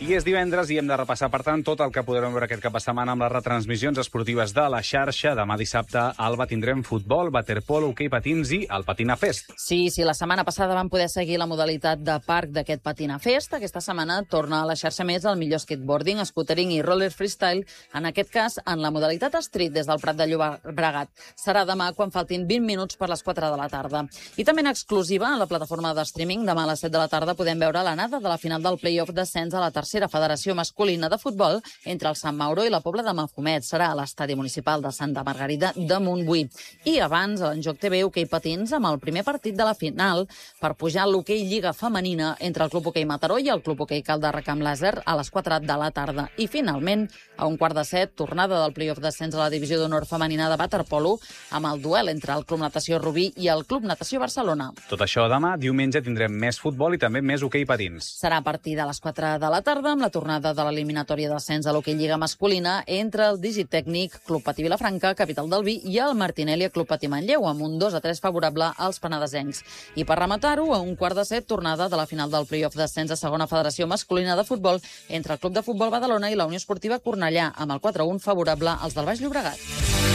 I és divendres i hem de repassar, per tant, tot el que podrem veure aquest cap de setmana amb les retransmissions esportives de la xarxa. Demà dissabte a Alba tindrem futbol, waterpolo, hoquei patins i el Patina Fest. Sí, la setmana passada vam poder seguir la modalitat de parc d'aquest Patina Fest. Aquesta setmana torna a la xarxa més el millor skateboarding, scootering i roller freestyle, en aquest cas en la modalitat street des del Prat de Llobregat. Serà demà quan faltin 20 minuts per les 4 de la tarda. I també en exclusiva, a la plataforma de streaming, demà a les 7 de la tarda podem veure l'anada de la final del play-off d'ascens a la tercera federació masculina de futbol entre el Sant Mauro i la Pobla de Mafumet. Serà a l'estadi municipal de Santa Margarida de Montbui. I abans, a l'Enjoc TV, hoquei patins amb el primer partit de la final per pujar a l'hoquei Lliga Femenina entre el Club Hoquei Mataró i el Club Hoquei Cal de Recamp Làser a les 4 de la tarda. I finalment, a 1:15, tornada del play-off d'ascens a la divisió d'honor femenina de waterpolo amb el duel entre el Club Natació Rubí i el Club Natació Barcelona. Tot això demà, diumenge, tindrem més futbol i també més hoquei patins. Serà a partir de les 4 de la tarda amb la tornada de l'eliminatòria d'ascens a l'hoquei Lliga masculina entre el Digitècnic, Club Patí Vilafranca, Capital del Vi, i el Martinèlia, Club Patí Manlleu, amb un 2-3 favorable als penedesencs. I per rematar-ho, a 1:15, tornada de la final del play-off d'ascens a segona federació masculina de futbol entre el Club de Futbol Badalona i la Unió Esportiva Cornellà, amb el 4-1 favorable als del Baix Llobregat.